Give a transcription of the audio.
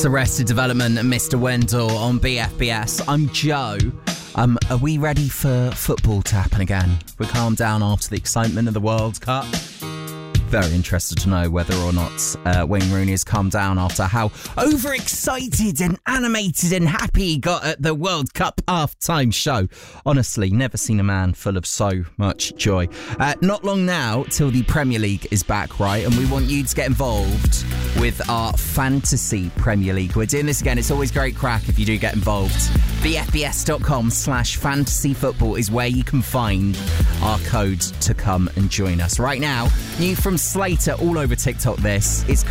That's Arrested Development and Mr. Wendell on BFBS. I'm Joe. Are we ready for football to happen again? We calm down after the excitement of the World Cup. Very interested to know whether or not Wayne Rooney has calmed down after how overexcited and animated and happy he got at the World Cup half-time show. Honestly, never seen a man full of so much joy. Not long now till the Premier League is back, right? And we want you to get involved with our Fantasy Premier League. We're doing this again. It's always great crack if you do get involved. BFBS.com/fantasyfootball is where you can find our code to come and join us. Right now, new from Slater all over TikTok, this is